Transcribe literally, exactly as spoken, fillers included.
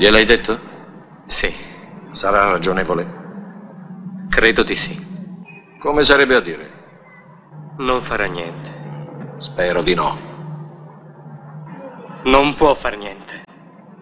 Gliel'hai detto? Sì. Sarà ragionevole? Credo di sì. Come sarebbe a dire? Non farà niente. Spero di no. Non può far niente.